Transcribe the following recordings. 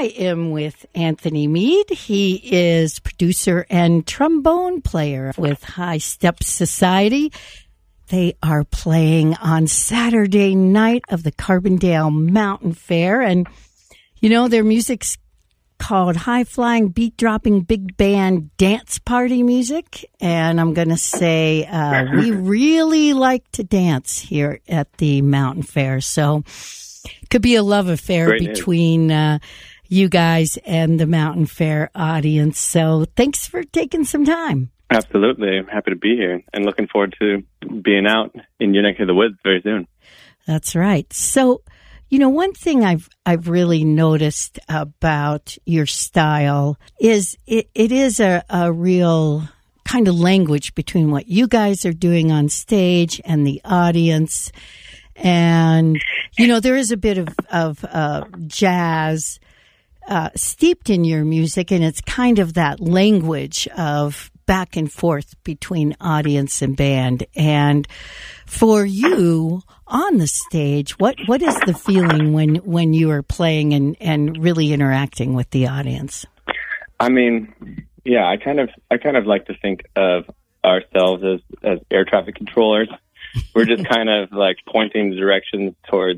I am with Anthony Mead. He is producer and trombone player with High Step Society. They are playing on Saturday night of the Carbondale Mountain Fair. And, you know, their music's called high-flying, beat-dropping, big band dance party music. And I'm going to say we really like to dance here at the Mountain Fair. So it could be a love affair between you guys and the Mountain Fair audience. So thanks for taking some time. Absolutely. I'm happy to be here and looking forward to being out in your neck of the woods very soon. That's right. So, you know, one thing I've really noticed about your style is it is a real kind of language between what you guys are doing on stage and the audience. And, you know, there is a bit of jazz steeped in your music, and it's kind of that language of back and forth between audience and band. And for you on the stage, what is the feeling when you are playing and really interacting with the audience? I mean, yeah, I kind of like to think of ourselves as air traffic controllers. We're just kind of like pointing directions towards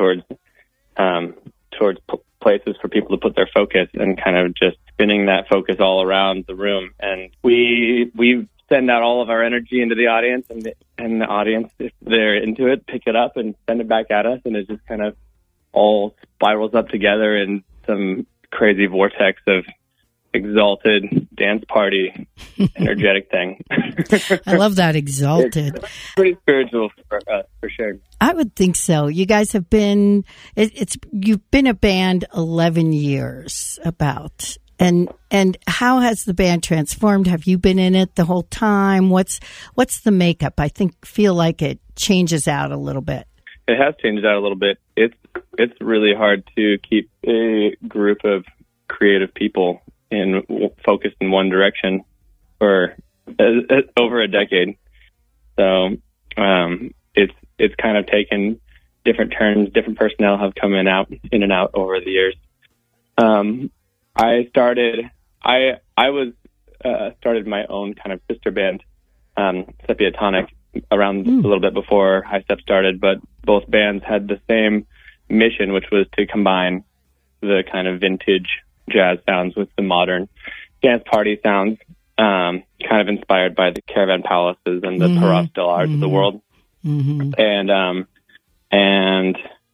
places for people to put their focus and kind of just spinning that focus all around the room. And we send out all of our energy into the audience, and the audience, if they're into it, pick it up and send it back at us, and it just kind of all spirals up together in some crazy vortex of exalted dance party energetic thing. I love that, exalted. It's pretty spiritual for us, for sure. I would think so. You guys have been you've been a band 11 years about. And how has the band transformed? Have you been in it the whole time? What's the makeup? I feel like it changes out a little bit. It has changed out a little bit. It's really hard to keep a group of creative people focused in one direction for over a decade. So it's kind of taken different turns. Different personnel have come in and out over the years. I started my own kind of sister band, Sepiatonic, around a little bit before High Step started, but both bands had the same mission, which was to combine the kind of vintage jazz sounds with the modern dance party sounds, kind of inspired by the Caravan Palaces and the Taras Delards of the world. Mm-hmm. And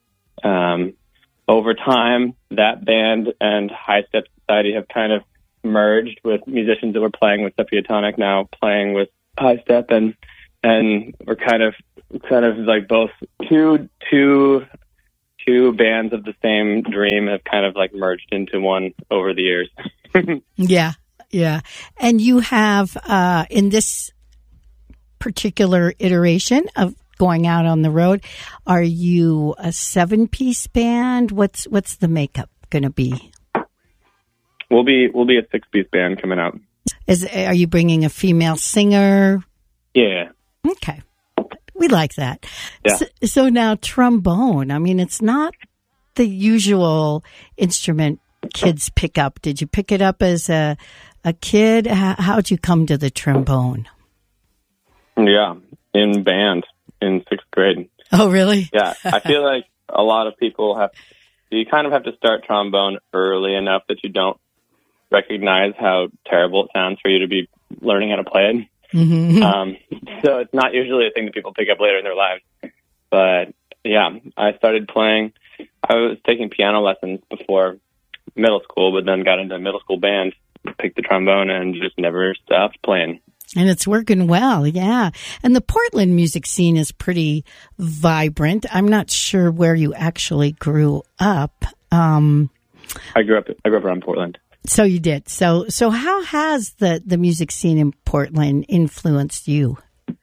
over time, that band and High Step Society have kind of merged with musicians that were playing with Sepiatonic, now playing with High Step, and we're kind of like both two bands of the same dream have kind of like merged into one over the years. Yeah. And you have in this particular iteration of going out on the road, are you a 7-piece band? What's the makeup going to be? We'll be a 6-piece band coming out. Are you bringing a female singer? Yeah. Okay. We like that. Yeah. So now trombone. I mean, it's not the usual instrument kids pick up. Did you pick it up as a kid? How'd you come to the trombone? Yeah, in band in 6th grade. Oh, really? Yeah. I feel like a lot of people you kind of have to start trombone early enough that you don't recognize how terrible it sounds for you to be learning how to play it. Mm-hmm. So it's not usually a thing that people pick up later in their lives. But yeah, I started playing. I was taking piano lessons before middle school, but then got into middle school band, picked the trombone, and just never stopped playing. And it's working well, yeah. And the Portland music scene is pretty vibrant. I'm not sure where you actually grew up. I grew up around Portland. So you did. So how has the music scene in Portland influenced you?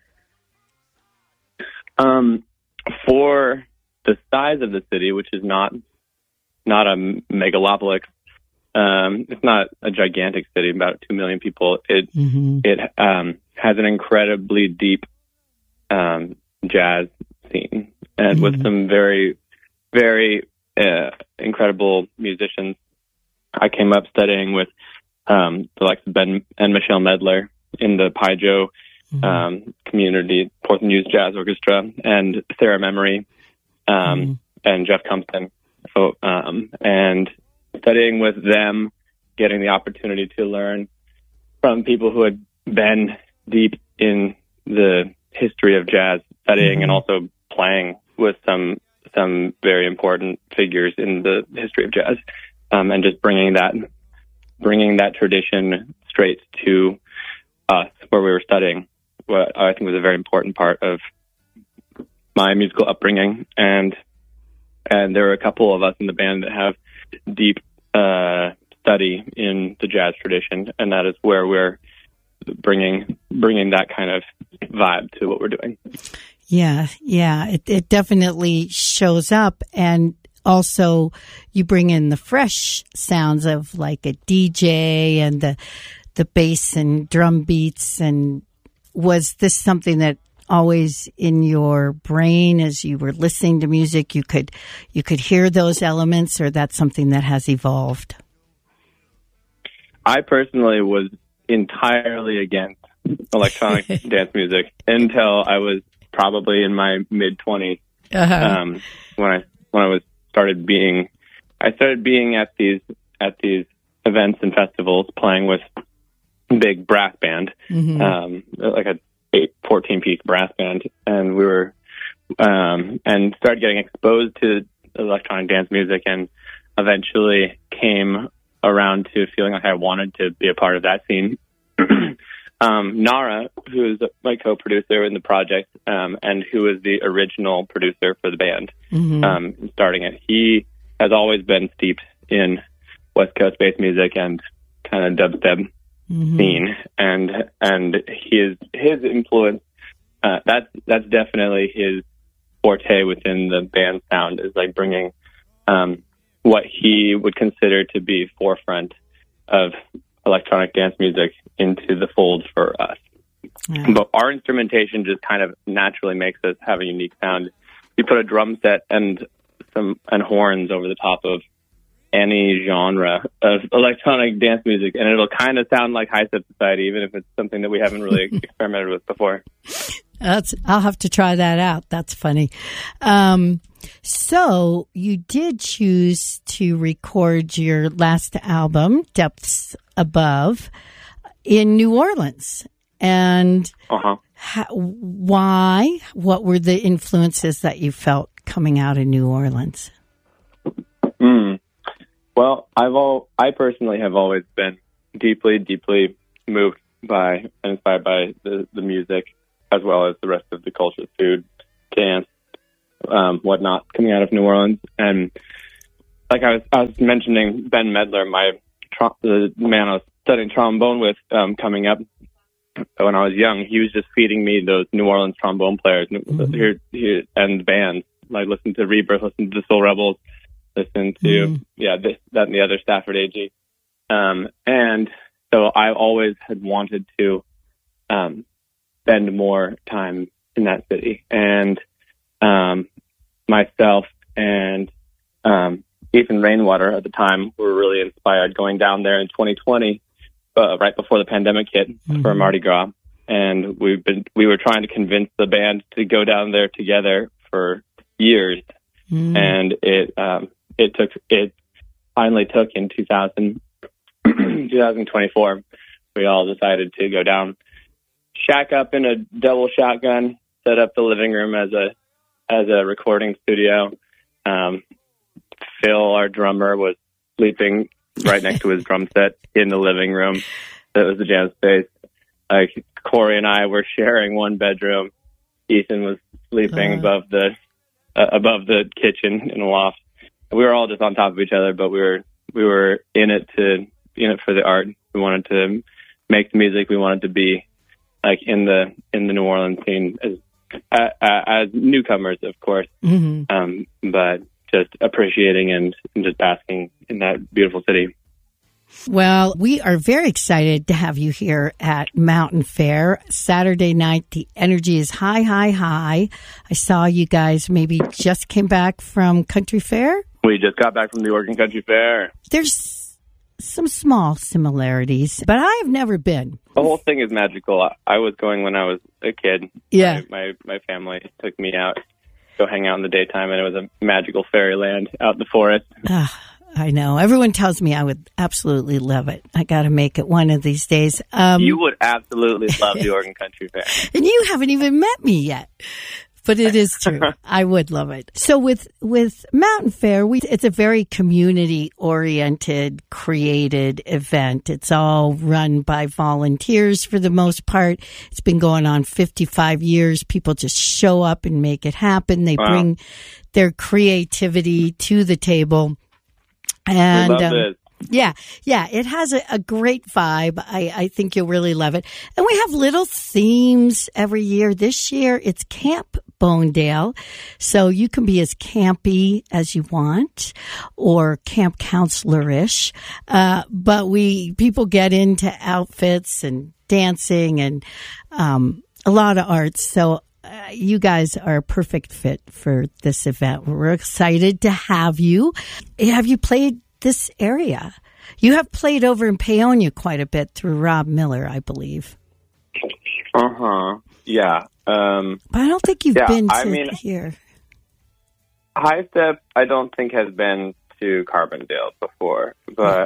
For the size of the city, which is not a megalopolis, it's not a gigantic city, about 2 million people. It has an incredibly deep jazz scene, and with some very, very incredible musicians I came up studying with the likes of Ben and Michelle Medler in the Paijo community, Portland Youth Jazz Orchestra, and Sarah Memory and Jeff Compton. So, and studying with them, getting the opportunity to learn from people who had been deep in the history of jazz, studying and also playing with some very important figures in the history of jazz, and just bringing that tradition straight to us where we were studying, what I think was a very important part of my musical upbringing. And there are a couple of us in the band that have deep study in the jazz tradition, and that is where we're bringing that kind of vibe to what we're doing. Yeah. It definitely shows up, and also you bring in the fresh sounds of like a DJ and the bass and drum beats. And was this something that always in your brain as you were listening to music, you could hear those elements, or that's something that has evolved? I personally was entirely against electronic dance music until I was probably in my mid-20s. When I started being at these events and festivals, playing with big brass band, like a 14-piece brass band, and we were and started getting exposed to electronic dance music, and eventually came around to feeling like I wanted to be a part of that scene. Nara, who is my co-producer in the project, and who is the original producer for the band, starting it, he has always been steeped in West Coast bass music and kind of dubstep scene, and his influence, that's definitely his forte within the band sound, is like bringing what he would consider to be forefront of electronic dance music into the fold for us. But our instrumentation just kind of naturally makes us have a unique sound. You put a drum set and horns over the top of any genre of electronic dance music, and it'll kind of sound like High Step Society, even if it's something that we haven't really experimented with before. I'll have to try that out. That's funny. So you did choose to record your last album, Depths Above, in New Orleans. And why? What were the influences that you felt coming out of New Orleans? Well, I personally have always been deeply, deeply moved by and inspired by the music, as well as the rest of the culture, food, dance, whatnot, coming out of New Orleans. And like I was mentioning, Ben Medler, the man I was studying trombone with, coming up when I was young, he was just feeding me those New Orleans trombone players here and bands. Like listen to Rebirth, listen to the Soul Rebels, listen to this, that, and the other, Stafford AG. And so I always had wanted to spend more time in that city. And myself and Ethan Rainwater at the time were really inspired going down there in 2020, right before the pandemic hit, for Mardi Gras. And we were trying to convince the band to go down there together for years. And it finally took in 2024. We all decided to go down, shack up in a double shotgun, set up the living room as a recording studio. Phil, our drummer, was sleeping right next to his drum set in the living room. That was the jam space. Like Corey and I were sharing one bedroom. Ethan was sleeping above the kitchen in the loft. We were all just on top of each other, but we were in it for the art. We wanted to make the music. We wanted to be like in the New Orleans scene as newcomers, of course, but just appreciating and just basking in that beautiful city. Well, we are very excited to have you here at Mountain Fair. Saturday night, the energy is high, high, high. I saw you guys maybe just came back from Country Fair. We just got back from the Oregon Country Fair. There's some small similarities, but I have never been. The whole thing is magical. I was going when I was a kid. Yeah. My family took me out to go hang out in the daytime, and it was a magical fairyland out in the forest. I know. Everyone tells me I would absolutely love it. I got to make it one of these days. You would absolutely love the Oregon Country Fair. And you haven't even met me yet. But it is true. I would love it. So with Mountain Fair, it's a very community-oriented, created event. It's all run by volunteers for the most part. It's been going on 55 years. People just show up and make it happen. They bring their creativity to the table. And we love it. Yeah, it has a great vibe. I think you'll really love it. And we have little themes every year. This year, it's Camp Bonedale. So you can be as campy as you want or camp counselor-ish. But people get into outfits and dancing and a lot of arts. So you guys are a perfect fit for this event. We're excited to have you. Have you played this area? You have played over in Paonia quite a bit through Rob Miller, I believe. Yeah. But I don't think you've been to here. High Step, I don't think has been to Carbondale before, but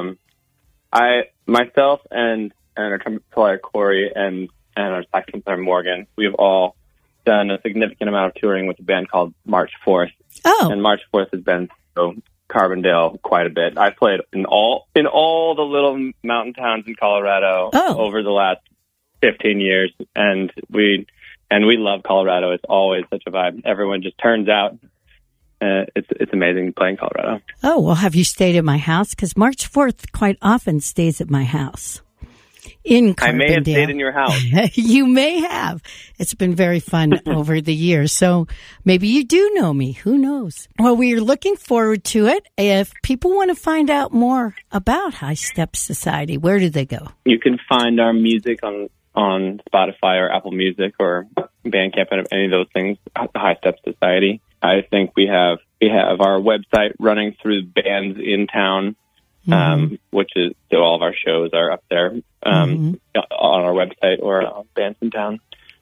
myself and our trumpet player Corey and our saxophone player Morgan, we've all done a significant amount of touring with a band called March 4th. Oh, and March 4th has been Carbondale quite a bit. I played in all the little mountain towns in Colorado over the last 15 years, and we love Colorado. It's always such a vibe. Everyone just turns out. It's amazing playing Colorado. Oh, well, have you stayed at my house? Because March 4th quite often stays at my house in Carbondale. I may have stayed in your house. You may have. It's been very fun over the years. So maybe you do know me. Who knows? Well, we're looking forward to it. If people want to find out more about High Step Society, where do they go? You can find our music on Spotify or Apple Music or Bandcamp and any of those things, High Step Society. I think we have our website running through bands in town, which is, so all of our shows are up there on our website or on Bands in Town.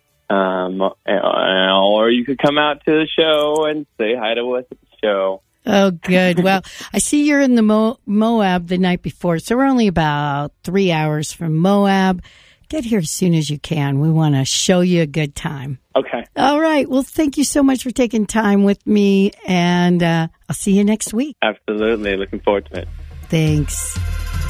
Or you could come out to the show and say hi to us at the show. Oh, good. Well, I see you're in the Moab the night before, so we're only about 3 hours from Moab. Get here as soon as you can. We want to show you a good time. Okay. All right. Well, thank you so much for taking time with me, and I'll see you next week. Absolutely. Looking forward to it. Thanks.